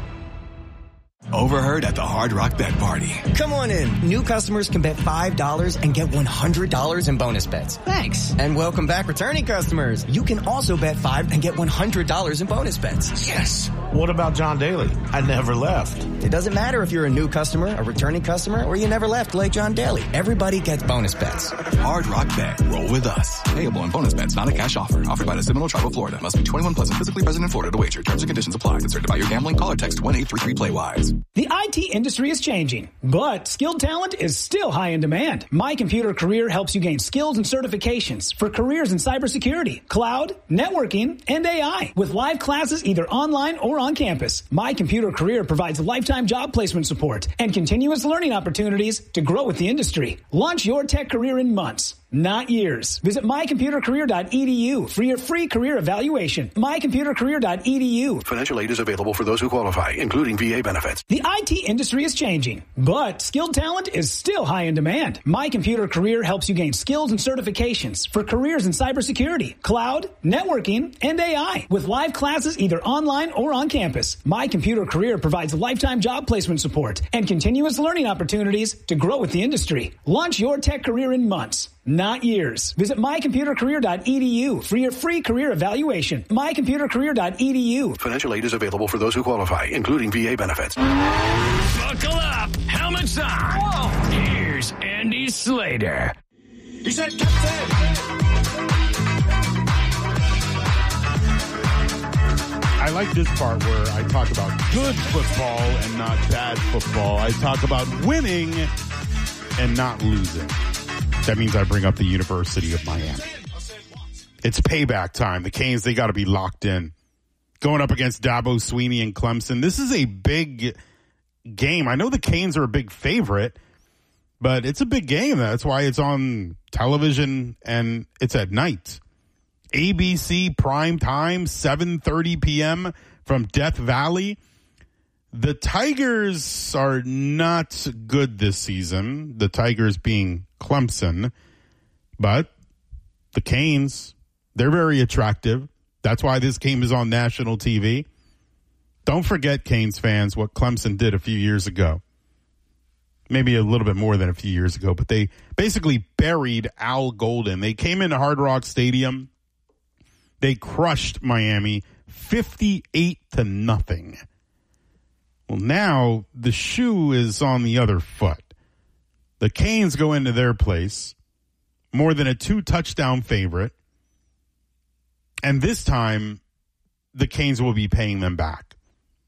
Overheard at the Hard Rock Bet Party. Come on in. New customers can bet five dollars and get one hundred dollars in bonus bets. Thanks. And welcome back returning customers. You can also bet five and get one hundred dollars in bonus bets. Yes. What about John Daly? I never left. It doesn't matter if you're a new customer, a returning customer, or you never left like John Daly. Everybody gets bonus bets. Hard Rock Bet. Roll with us. Payable on bonus bets, not a cash offer. Offered by the Seminole Tribe of Florida. Must be twenty-one plus and physically present in Florida to wager. Terms and conditions apply. Concerned about your gambling? Call or text one eight three three play wise. The I T industry is changing, but skilled talent is still high in demand. My Computer Career helps you gain skills and certifications for careers in cybersecurity, cloud, networking, and A I. With live classes either online or on campus, My Computer Career provides lifetime job placement support and continuous learning opportunities to grow with the industry. Launch your tech career in months, not years. Visit my computer career dot e d u for your free career evaluation. my computer career dot e d u. Financial aid is available for those who qualify, including V A benefits. The I T industry is changing, but skilled talent is still high in demand. My Computer Career helps you gain skills and certifications for careers in cybersecurity, cloud, networking, and A I. With live classes either online or on campus, My Computer Career provides lifetime job placement support and continuous learning opportunities to grow with the industry. Launch your tech career in months, not years. Visit my computer career dot e d u for your free career evaluation. my computer career dot e d u. Financial aid is available for those who qualify, including V A benefits. Buckle up. Helmets on. Whoa. Here's Andy Slater. He said, Captain. I like this part where I talk about good football and not bad football. I talk about winning and not losing. That means I bring up the University of Miami. It's payback time. The Canes, they got to be locked in. Going up against Dabo Swinney and Clemson. This is a big game. I know the Canes are a big favorite, but it's a big game. That's why it's on television and it's at night. A B C prime time, seven thirty p.m. from Death Valley. The Tigers are not good this season. The Tigers being Clemson. But the Canes, they're very attractive. That's why this game is on national T V. Don't forget, Canes fans, what Clemson did a few years ago. Maybe a little bit more than a few years ago, but they basically buried Al Golden. They came into Hard Rock Stadium. They crushed Miami fifty-eight to nothing. Well, now the shoe is on the other foot. The Canes go into their place, more than a two-touchdown favorite, and this time the Canes will be paying them back.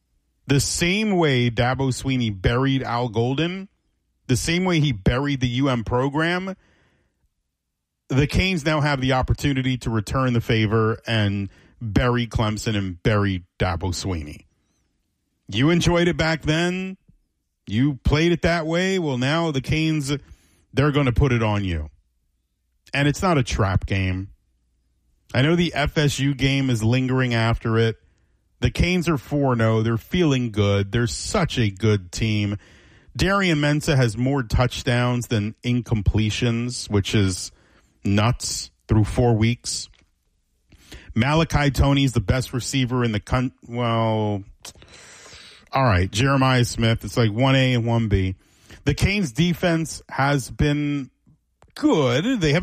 The same way Dabo Swinney buried Al Golden, the same way he buried the U M program, the Canes now have the opportunity to return the favor and bury Clemson and bury Dabo Swinney. You enjoyed it back then. You played it that way. Well, now the Canes, they're going to put it on you. And it's not a trap game. I know the F S U game is lingering after it. The Canes are four and oh. They're feeling good. They're such a good team. Darian Mensah has more touchdowns than incompletions, which is nuts through four weeks. Malachi Toney's the best receiver in the country. Well, all right. Jeremiah Smith. It's like one A and one B. The Canes defense has been good. They haven't